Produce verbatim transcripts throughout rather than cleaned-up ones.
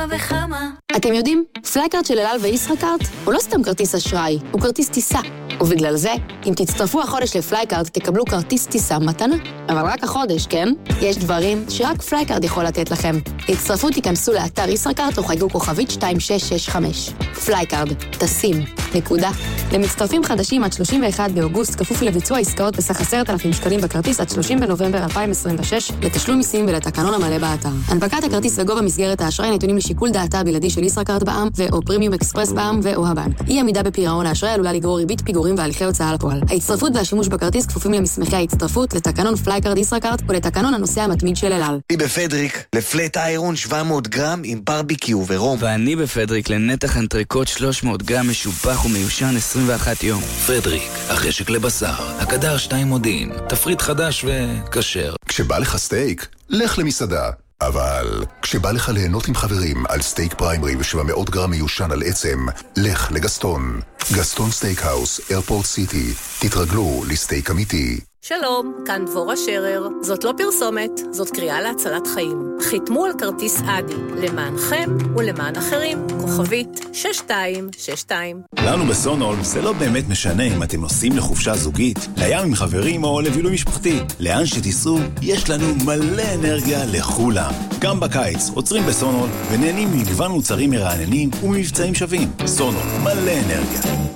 כמה וכמה. אתם יודעים, פלייקארד של אל על וישראכרט הוא לא סתם כרטיס אשראי, הוא כרטיס טיסה. ובגלל זה, אם תצטרפו החודש לפלייקארד, תקבלו כרטיס טיסה מתנה. אבל רק החודש, כן? יש דברים שרק פלייקארד יכול לתת לכם. הצטרפו, תיכנסו לאתר ישראכרט או חייגו כוכבית שתיים שש שש חמש. פלייקארד, טסים, נקודה. למצטרפים חדשים עד שלושים ואחד באוגוסט, כפוף לביצוע עסקאות בסך עשרת אלפים שקלים בכרטיס עד שלושים בנובמבר אלפיים עשרים ושש, לתשלום מיסים ולתקנון המלא באתר. הנפקת הכרטיס וגובה מסגרת האשראי נתונים לשיקול דעתה הבלעדי של ישראכרט בע"מ ו/או פרימיום אקספרס בע"מ ו/או הבנק. אי עמידה בפירעון האשראי עלולה לגרור ריבית פיגורים והליכי הוצאה לפועל. ההצטרפות והשימוש בכרטיס כפופים למסמכי ההצטרפות, לתקנון פלייקארד ישראכרט ולתקנון הנוסע המתמיד של אל על. אני בפדריק לפלט איירון שבע מאות גרם עם ברביקיו ורום. ואני בפדריק לנתח אנטריקוט שלוש מאות גרם משובח ומיושן עשרים ואחד יום. פדריק, החשק לבשר, הקדר שתיים מודיעין, תפריט חדש וכשר. כשבא לך סטייק, לך למסעדה. אבל כשבא לך ליהנות עם חברים על סטייק פריימרי ו-שבע מאות גרם מיושן על עצם, לך לגסטון. גסטון סטייקהאוס, איירפורט סיטי. תתרגלו לסטייק אמיתי. שלום, כאן דבורה שרר. זאת לא פרסומת, זאת קריאה להצלת חיים. חיתמו על כרטיס אדי, למענכם ולמען אחרים. כוכבית שש שתיים שש שתיים. לנו בסונול זה לא באמת משנה אם אתם נוסעים לחופשה זוגית, לים עם חברים או לבילוי משפחתי. לאן שתיסעו, יש לנו מלא אנרגיה לכולם. גם בקיץ עוצרים בסונול ונהנים ממגוון מוצרים מרעננים וממבצעים שווים. סונול, מלא אנרגיה.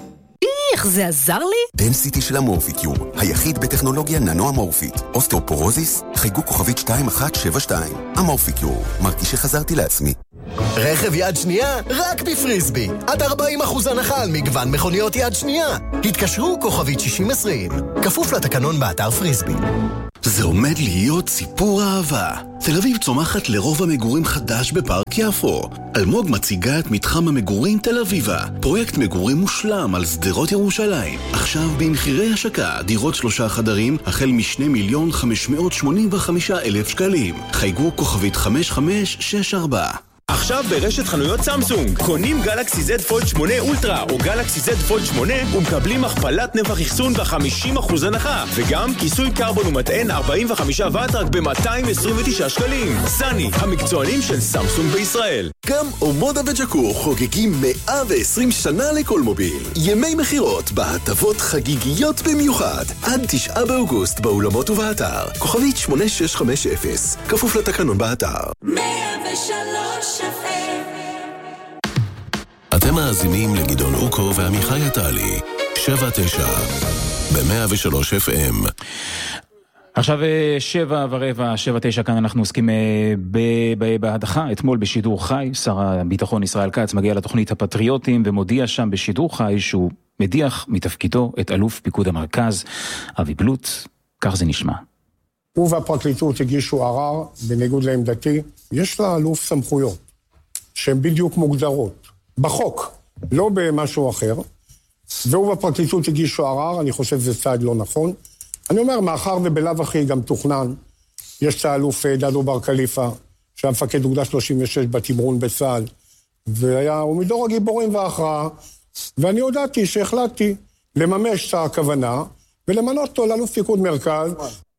איך זה עזר לי? דנסיטי של המורפיקיור, היחיד בטכנולוגיה ננו אמורפית. אוסטאופורוזיס, חייגו כוכבית שתיים אחת שבע שתיים. המורפיקיור, מרגיש שחזרתי לעצמי. רכב יד שנייה, רק בפריסבי. עד ארבעים אחוז הנחה על מגוון מכוניות יד שנייה. התקשרו כוכבית שישים עשרים. כפוף לתקנון באתר פריסבי. זה עומד להיות סיפור אהבה. תל אביב צומחת לרוב המגורים חדש בפארק יפו. אלמוג מציגה את מתחם המגורים תל אביבה. פרויקט מגורים מושלם על שדרות ירושלים. עכשיו במחירי השקה, דירות שלושה חדרים, החל משני מיליון חמש מאות שמונים וחמישה אלף שקלים. חייגו כוכבית חמש חמש שש ארבע. עכשיו ברשת חנויות סמסונג, קונים גלקסי זד פולד שמונה אולטרה או גלקסי זד פולד שמונה ומקבלים הכפלת נפח אחסון ב-חמישים אחוז הנחה, וגם כיסוי קרבון ומטען ארבעים וחמישה ואט רק ב-מאתיים עשרים ותשעה שקלים. סני, המקצוענים של סמסונג בישראל. גם אומודה וג'קור חוגגים מאה ועשרים שנה לכל מוביל. ימי מחירות בהטבות חגיגיות במיוחד. עד תשעה באוגוסט באולמות ובאתר. כוכבית שמונה שש חמש אפס. כפוף לתקנון באתר. מאה ושלוש אתם מאזינים לגדעון אוקו ועמיחי עטלי, שבע תשע, ב-מאה ושלוש אף אם. עכשיו שבע ורבע, שבע תשע, כאן אנחנו עוסקים בהדחה. אתמול בשידור חי, שר הביטחון ישראל כץ מגיע לתוכנית הפטריוטים ומודיע שם בשידור חי שהוא מדיח מתפקידו את אלוף פיקוד המרכז, אבי בלוט. כך זה נשמע. הוא והפרקליטות הגישו ערר, בניגוד לעמדתי. יש לאלוף סמכויות שהן בדיוק מוגדרות בחוק, לא במשהו אחר, והוא והפרקליטות הגישו ערר. אני חושב שזה צעד לא נכון. אני אומר, מאחר ובלב אחי גם תוכנן, יש את האלוף דדו בר קליפה, שהיה מפקד אוגדה שלושים ושש בתמרון בצה"ל, והיה, הוא מדור הגיבורים וההכרעה, ואני הודעתי שהחלטתי לממש את הכוונה, ולמנות אותו לאלוף פיקוד מרכז.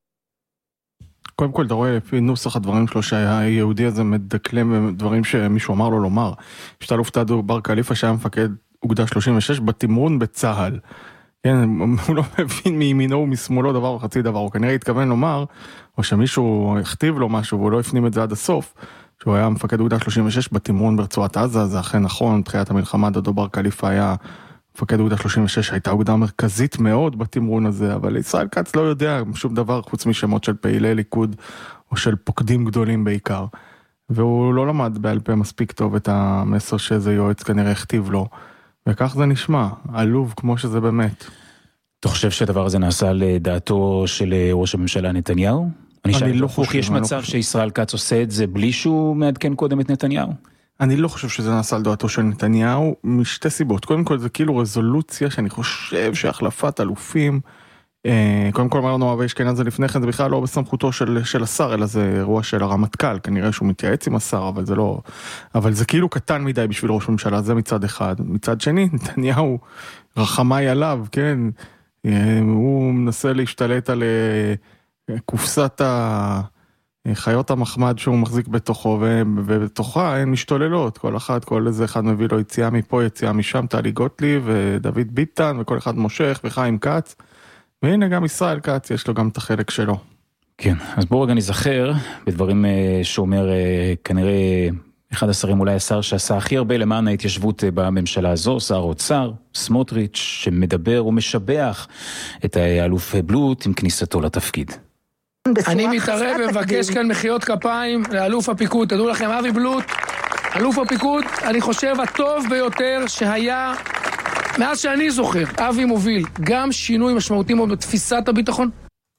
קודם כל, אתה רואה לפי נוסח הדברים שלו שהיהודי הזה מדקלם דברים שמישהו אמר לו לומר. יש את האלוף דדו בר קליפה שהיה מפקד אוגדה שלושים ושש בתמרון בצה"ל. כן, הוא לא מבין מימינו ומשמאלו דבר וחצי דבר, הוא כנראה התכוון לומר, או שמישהו הכתיב לו משהו, והוא לא הפנים את זה עד הסוף, שהוא היה מפקד אוגדה שלושים ושש בתמרון ברצועת עזה. זה אכן נכון, תחיית המלחמה, דדו בר קליפה היה מפקד אוגדה שלושים ושש, הייתה אוגדה מרכזית מאוד בתמרון הזה, אבל ישראל כץ לא יודע שום דבר חוץ משמות של פעילי ליכוד, או של פוקדים גדולים בעיקר, והוא לא למד בעל פה מספיק טוב את המסר שזה יועץ כנראה הכתיב לו, וכך זה נשמע, עלוב כמו שזה באמת. אתה חושב שהדבר הזה נעשה לדעתו של ראש הממשלה נתניהו? אני, אני לא חושב. יש מצב לא שישראל כץ עושה את זה בלי שהוא מעדכן קודם את נתניהו? אני לא חושב שזה נעשה על דעתו של נתניהו, משתי סיבות. קודם כל זה כאילו רזולוציה שאני חושב שהחלפת אלופים, קודם כל אמרנו אבי אשכנזי זה לפני כן, זה בכלל לא בסמכותו של, של השר, אלא זה אירוע של הרמטכ"ל, כנראה שהוא מתייעץ עם השר, אבל זה לא, אבל זה כאילו קטן מדי בשביל ראש ממשלה, זה מצד אחד. מצד שני, נתניהו רחמי עליו, כן, הוא מנסה להשתלט על קופסת חיות המחמד שהוא מחזיק בתוכו, ובתוכה הן משתוללות, כל אחד, כל איזה אחד מביא לו יציאה מפה, יציאה משם, טלי גוטליב ודוד ביטן, וכל אחד מושך, וחיים כץ, והנה גם ישראל כץ, יש לו גם את החלק שלו. כן, אז בואו רגע נזכר בדברים שאומר כנראה אחד השרים, אולי השר שעשה הכי הרבה למען ההתיישבות בממשלה הזו, שר האוצר, סמוטריץ', שמדבר ומשבח את האלוף בלוט עם כניסתו לתפקיד. אני מתערב ומבקש כאן מחיאות כפיים לאלוף הפיקוד. תדעו לכם, אבי בלוט, אלוף הפיקוד, אני חושב הטוב ביותר שהיה מאז שאני זוכר. אבי מוביל גם שינוי משמעותי מאוד בתפיסת הביטחון.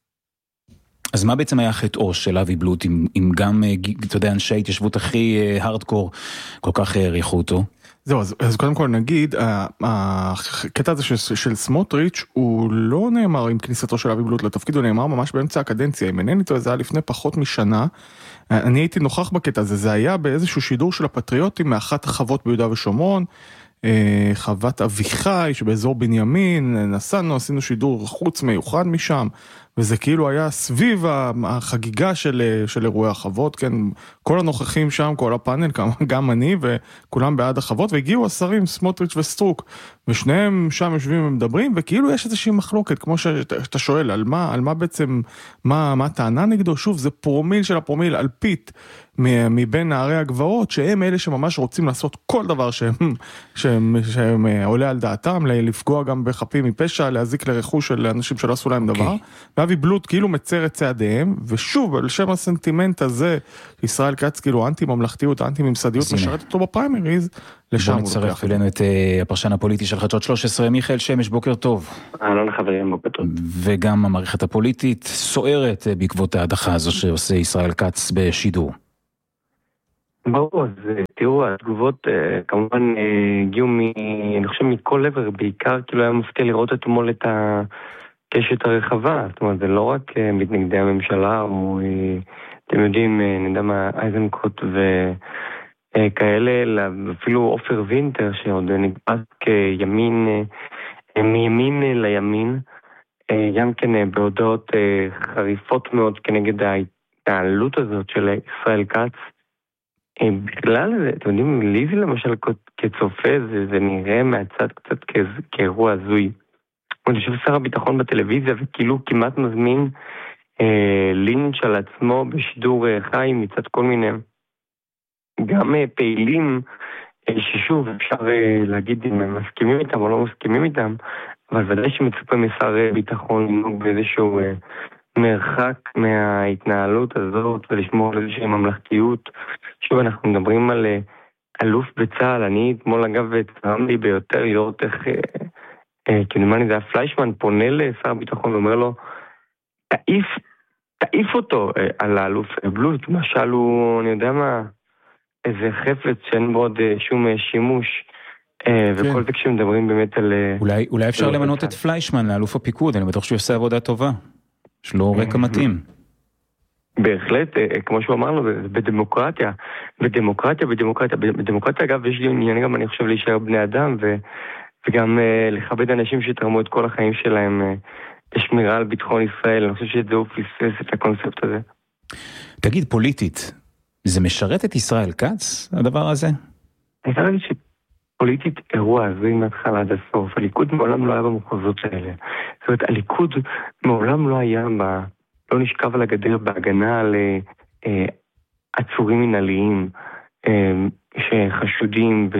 אז מה בעצם היה חטאו של אבי בלוט, אם, אם גם, אתה יודע, אנשי ההתיישבות הכי הארדקור כל כך העריכו אותו? זהו, אז, אז קודם כל נגיד, הקטע הזה של, של סמוטריץ' הוא לא נאמר עם כניסתו של אבי בלוט לתפקיד, הוא נאמר ממש באמצע הקדנציה, אם אינני טועה, זה היה לפני פחות משנה, אני הייתי נוכח בקטע הזה, זה היה באיזשהו שידור של הפטריוטים, מאחת החוות ביהודה ושומרון, חוות אביחי שבאזור בנימין, נסענו, עשינו שידור חוץ מיוחד משם, וזה כאילו היה סביב החגיגה של, של אירועי החוות, כן, כל הנוכחים שם, כל הפאנל, גם אני, וכולם בעד החוות, והגיעו השרים, סמוטריץ' וסטרוק, ושניהם שם יושבים ומדברים, וכאילו יש איזושהי מחלוקת, כמו שאתה שואל, על מה, על מה בעצם, מה, מה טענה נגדו, שוב, זה פרומיל של הפרומיל, אלפית, מבין נערי הגבעות, שהם אלה שממש רוצים לעשות כל דבר שהם, שהם, שהם עולה על דעתם, לפגוע גם בחפים מפשע, להזיק לרכוש של אנשים שלא עשו להם דבר, ואבי בלוט כאילו מצר את צעדיהם, ושוב, על שם הסנטימנט הזה, ישראל כץ כאילו אנטי-ממלכתיות, אנטי-ממסדיות, משרת אותו בפריימריז, לשם הוא לוקח. בוא נצטרף אלינו את הפרשן הפוליטי של חדשות שלוש עשרה, מיכאל שמש, בוקר טוב. אהלן חברים, בוקר טוב. וגם המערכת הפוליטית סוערת בעקבות ההדחה הזו שעושה ישראל כץ בשידור. ברור, אז תראו, התגובות כמובן הגיעו, אני חושב, מכל עבר, בעיקר כאילו היה מפתיע לראות אתמול את הקשת הרחבה, זאת אומרת, זה לא רק מתנגדי הממשלה, או אתם יודעים, נדע מה, אייזנקוט וכאלה, אלא אפילו אופר וינטר, שעוד נקבע כימין, מימין לימין, גם כן בהודעות חריפות מאוד כנגד ההתנהלות הזאת של ישראל כץ, בכלל, אתם יודעים, לי זה למשל כצופה, זה, זה נראה מהצד קצת כאירוע הזוי. אני חושב שר הביטחון בטלוויזיה, וכאילו כמעט מזמין אה, לינץ' על עצמו בשידור אה, חי מצד כל מיני גם אה, פעילים, אה, ששוב אפשר אה, להגיד אם הם מסכימים איתם או לא מסכימים איתם, אבל ודאי שמצופה משר אה, ביטחון לנהוג באיזשהו אה, מרחק מההתנהלות הזאת ולשמור על איזושהי ממלכתיות. שוב, אנחנו מדברים על אלוף בצהל, אני אתמול אגב צרם לי ביותר לראות איך, כנראה זה הפליישמן פונה לשר הביטחון ואומר לו, תעיף, תעיף אותו על האלוף בלוט, משל הוא, אני יודע מה, איזה חפץ שאין בו עוד שום שימוש, וכל זה כשמדברים באמת על... אולי, אולי אפשר למנות את פליישמן לאלוף הפיקוד, אני בטוח שהוא עושה עבודה טובה. יש לו רקע מתאים. בהחלט, כמו שהוא אמר לו, בדמוקרטיה, בדמוקרטיה, בדמוקרטיה, בדמוקרטיה אגב, יש לי עניין גם, אני חושב, להישאר בני אדם, וגם לכבד אנשים שתרמו את כל החיים שלהם לשמירה על ביטחון ישראל. אני חושב שזה הוא פספס את הקונספט הזה. תגיד, פוליטית, זה משרת את ישראל כץ, הדבר הזה? אני חושב להגיד שפוליטית אירוע הזוי מהתחלה עד הסוף. הליכוד מעולם לא היה במחוזות האלה. זאת אומרת, הליכוד מעולם לא היה ב... לא נשכב על הגדר בהגנה על אה, עצורים מנהליים אה, שחשודים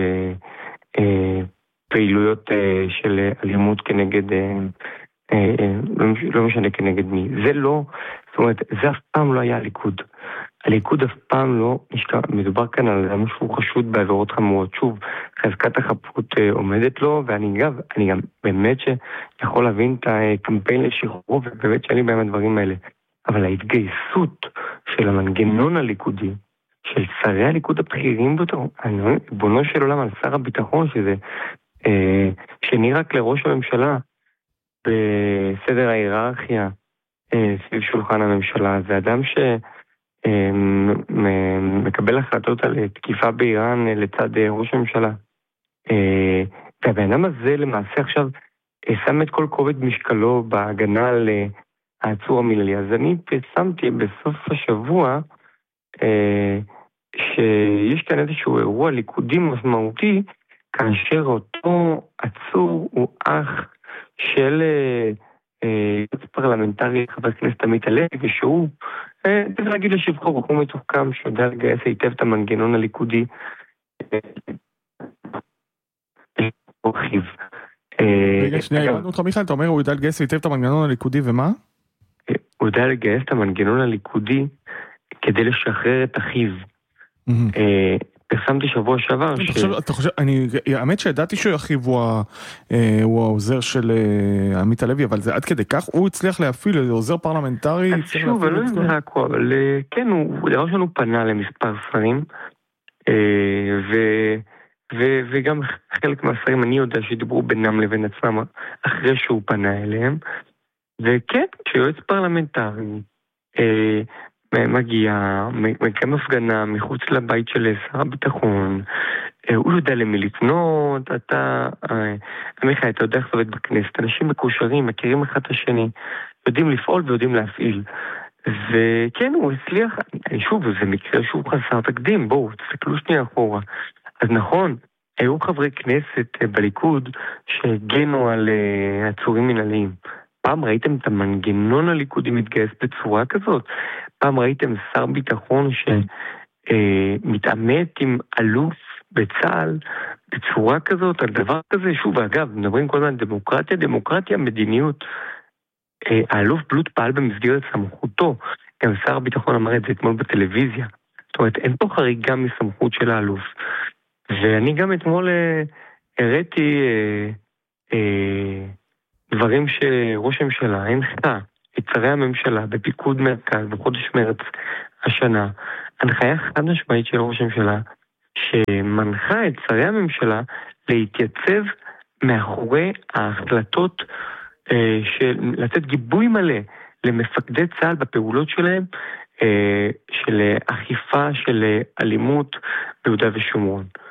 בפעילויות אה, של אלימות כנגד, אה, אה, לא, לא משנה כנגד מי. זה לא, זאת אומרת, זה אף פעם לא היה הליכוד. הליכוד אף פעם לא נשכב, מדובר כאן על משהו חשוד בעבירות חמורות. שוב, חזקת החפות אה, עומדת לו, ואני גם, אני גם באמת שיכול להבין את הקמפיין לשחרור, ובאמת שאני בהם הדברים האלה. אבל ההתגייסות של המנגנון הליכודי, של שרי הליכוד הבכירים בו, בונו של עולם על שר הביטחון, שזה אה, שני רק לראש הממשלה בסדר ההיררכיה אה, סביב שולחן הממשלה, זה אדם שמקבל אה, החלטות על תקיפה באיראן אה, לצד אה, ראש הממשלה. אה, והבן הזה למעשה עכשיו אה, שם את כל כובד משקלו בהגנה על... אה, העצור המיללי. אז אני פרסמתי בסוף השבוע שיש כאן איזשהו אירוע ליכודי משמעותי, כאשר אותו עצור הוא אח של יועץ פרלמנטרי, חבר הכנסת עמית הלוי, ושהוא, צריך להגיד לשבחו, הוא מתוחכם שיודע לגייס היטב את המנגנון הליכודי. רגע, שנייה, הבנו אותך מיכאל, אתה אומר, הוא יודע לגייס היטב את המנגנון הליכודי ומה? הוא יודע לגייס את המנגנון הליכודי כדי לשחרר את אחיו. פרסמתי שבוע שעבר ש... אתה חושב, אני, האמת שידעתי שאחיו הוא העוזר של עמית הלוי, אבל זה עד כדי כך, הוא הצליח להפעיל, עוזר פרלמנטרי. אז שוב, אני לא יודע הכל, אבל כן, הוא דבר שלנו פנה למספר שרים, וגם חלק מהשרים אני יודע שדיברו בינם לבין עצמם אחרי שהוא פנה אליהם, וכן, כשיועץ פרלמנטרי מגיע, מקיים הפגנה מחוץ לבית של שר הביטחון, הוא יודע למי לפנות, אתה, מיכאל, אתה יודע איך עובד בכנסת, אנשים מקושרים, מכירים אחד את השני, יודעים לפעול ויודעים להפעיל. וכן, הוא הצליח, שוב, זה מקרה שהוא חסר תקדים, בואו, תסתכלו שנייה אחורה. אז נכון, היו חברי כנסת בליכוד שהגנו על עצורים מנהליים. פעם ראיתם את המנגנון הליכודי מתגייס בצורה כזאת? פעם ראיתם שר ביטחון שמתעמת עם אלוף בצה"ל בצורה כזאת, על דבר כזה? שוב, אגב, מדברים כל הזמן דמוקרטיה, דמוקרטיה, מדיניות. האלוף בלוט פעל במסגרת סמכותו, גם שר הביטחון אמר את זה אתמול בטלוויזיה. זאת אומרת, אין פה חריגה מסמכות של האלוף. ואני גם אתמול הראיתי דברים שראש הממשלה הנחה את שרי הממשלה בפיקוד מרכז בחודש מרץ השנה, הנחיה חד משמעית של ראש הממשלה שמנחה את שרי הממשלה להתייצב מאחורי ההחלטות של לתת גיבוי מלא למפקדי צה"ל בפעולות שלהם של אכיפה של אלימות ביהודה ושומרון.